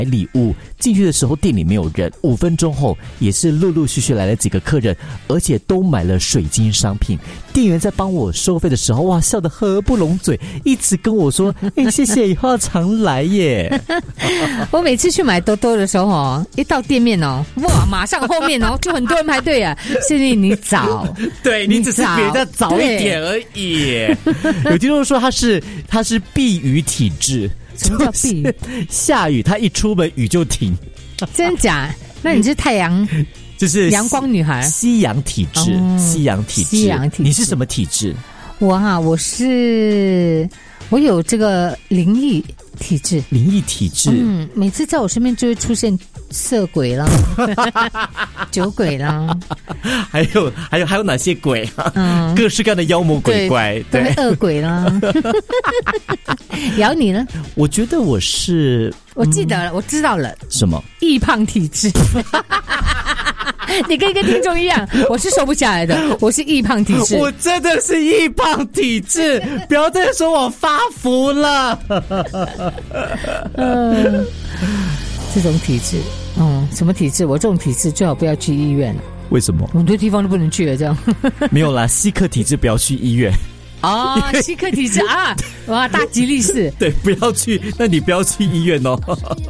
礼物，进去的时候店里没有人，5分钟后也是陆陆续续来了几个客人，而且都买了水晶商品。店员在帮我收费的时候，哇，笑得合不拢嘴，一直跟我说谢谢，以后要常来耶。 我每次去买多多的时候一到店面哇，马上后面就很多人排队啊。是因为你早， 对，你只是比人家早一点而已。有听众说他是避雨体质。 什么叫避雨？ 下雨他一出门雨就停。 真假？那你是太阳， 就是阳光女孩， 西洋体质。西洋体质，你是什么体质？ 我有这个灵异体质。 灵异体质， 每次在我身边就会出现色鬼啦、酒鬼啦， 还有哪些鬼啊？各式各样的妖魔鬼怪， 对，恶鬼啦。咬你呢？ 我觉得我记得了，我知道了， 什么？ 易胖体质。你跟一个听众一样，我是瘦不下来的，我是易胖体质。 我真的是易胖体质，不要再说我发福了。 这种体质，什么体质？我这种体质最好不要去医院了。 为什么？ 很多地方都不能去了，这样。 没有啦，稀客体质不要去医院。 稀客体质啊，哇，大吉利是。 对，不要去，那你不要去医院哦。